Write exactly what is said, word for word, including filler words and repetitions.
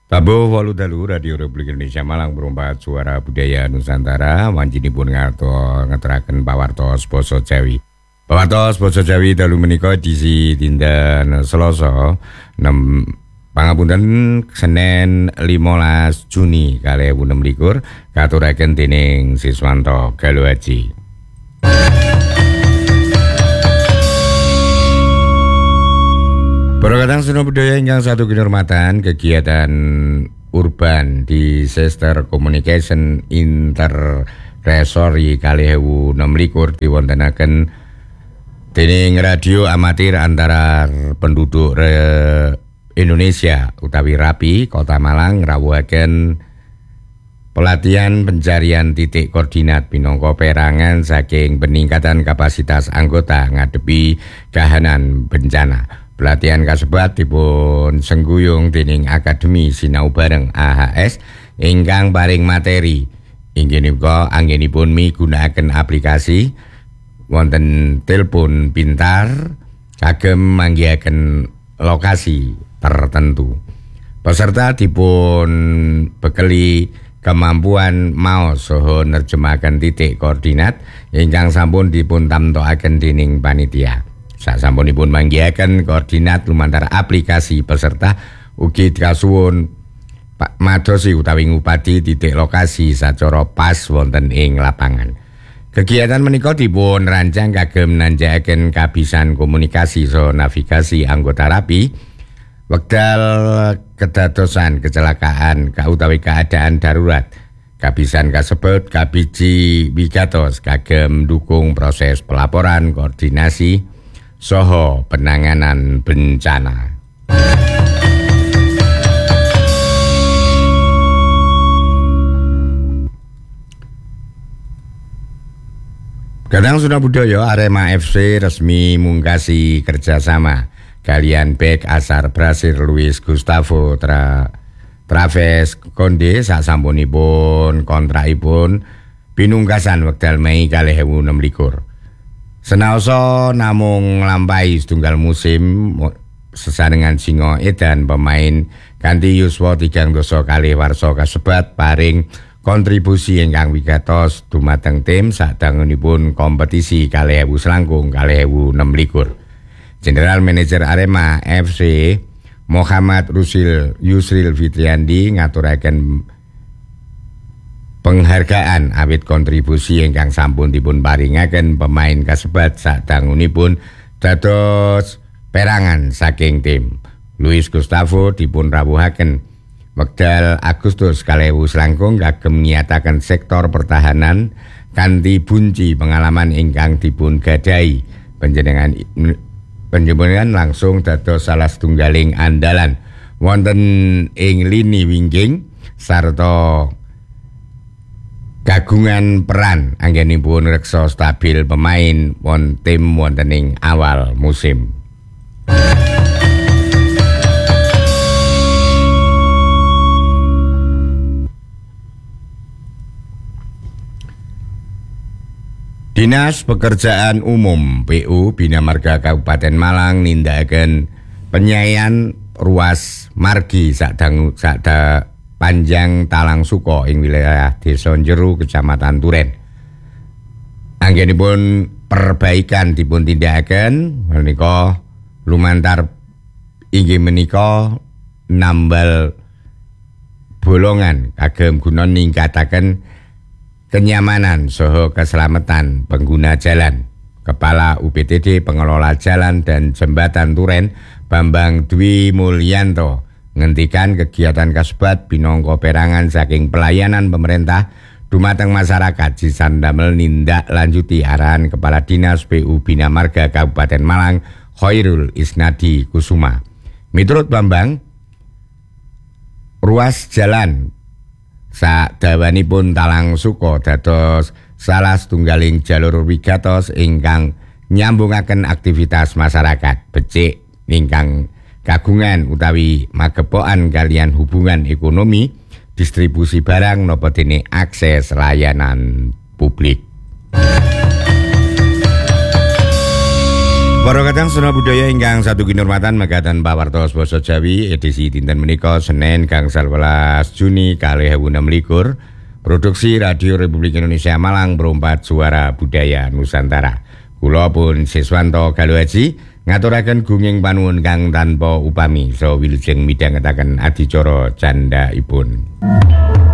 Tabuh walu dalu Radio Republik Indonesia Malang berompat suara budaya Nusantara wanjinipun ngato ngeteraken pawartos basa Jawi. Pawartos basa Jawi dalu menika edisi dinten Selasa enam pangapunten Senin limolas Juni kalih ewu enem likur katuraken dening Siswanto Galuh Haji. Para kadang seno budaya ingkang satu kinurmatan kegiatan urban di Sister Communication Interresori kalih ewu enem likur diwontenaken dening radio amatir antara penduduk re Indonesia utawi Rapi Kota Malang rawuhaken pelatihan pencarian titik koordinat minangka perangan saking peningkatan kapasitas anggota ngadepi kahanan bencana. Pelatihan kasebat dipun sengguyung dening Akademi Sinau Bareng A H S ingkang paring materi inggih menika anggenipun migunakaken aplikasi wonten telepon pintar kagem manggihaken lokasi tertentu. Peserta dipun bekeli kemampuan maos saha nerjemahaken titik koordinat ingkang sampun dipun tamtokaken dening panitia. Sasampunipun manggihaken koordinat lumantar aplikasi peserta ugi kasuwun Pak madosi utawi ngupadi titik lokasi sacara pas wonten ing lapangan. Kegiatan menika dipun rancang kagem nanjakaken kabisan komunikasi saha navigasi anggota Rapi wekdal kedadosan kecelakaan utawi keadaan darurat. Kabisan kasebut kabiji wigatos kagem dukung proses pelaporan koordinasi soho penanganan bencana. Kadang sudah budaya Arema F C resmi mungkasi kerjasama kalian bek asar Brasil Luis Gustavo Tra Traves Konde sasampunipun kontrakipun pinungkasan wekdal Mei kalih ewu enem likur. Senaosa namung nglampahi setunggal musim sesarengan Singo Edan pemain kanthi yuswa tigang dasa kalih warsa kasebat paring kontribusi ingkang wigatos dumateng tim sadangunipun kompetisi kalih ewu selangkung kalih ewu enem likur. General Manager Arema F C Muhammad Rusil Yusril Fitriandi ngaturaken penghargaan awit kontribusi ingkang sampun dipun paringaken pemain kasebat sadangunipun dados perangan saking tim. Luis Gustavo dipun rawuhaken wekdal Agustus kalih ewu selangkung kagem ngiyataken sektor pertahanan kanthi bunci pengalaman ingkang dipun gadahi panjenengan panjenengan langsung dados salah setunggaling andalan wonten ing lini wingking sarta kagungan peran anggenipun reksa stabil pemain won tim wonten ing awal musim. Dinas Pekerjaan Umum P U Bina Marga Kabupaten Malang nindakaken penyaian ruas margi sadang sada panjang Talang Suko ing wilayah Desa Jeru Kecamatan Turen. Anggenipun perbaikan dipun tindakaken menika lumantar inggih menika nambal bolongan kagem guna ningkataken kenyamanan saha keselamatan pengguna jalan. Kepala U P T D Pengelola Jalan dan Jembatan Turen Bambang Dwi Mulyanto ngentikan kegiatan kasebat binangka perangan saking pelayanan pemerintah dumateng masyarakat disandamel nindak lanjuti arahan Kepala Dinas P U Bina Marga Kabupaten Malang Khairul Isnadi Kusuma. Miturut Bambang, ruas jalan sadawanipun Talang Suko dados salah setunggaling jalur wigatos ingkang nyambungaken aktivitas masyarakat becik ingkang kagungan utawi magepokan kalian hubungan ekonomi, distribusi barang napa dene akses layanan publik. Para kadang suna budaya ingkang satu kinurmatan mekaten pawartos basa Jawi edisi dinten menika Senin gangsal welas Juni kalih ewu enem likur. Produksi Radio Republik Indonesia Malang berempat suara budaya Nusantara. Kula pun Siswanto Galuhaji ngaturaken gunging panuwun kang tanpa upami saha wilujeng midhangetaken adicara candhaipun.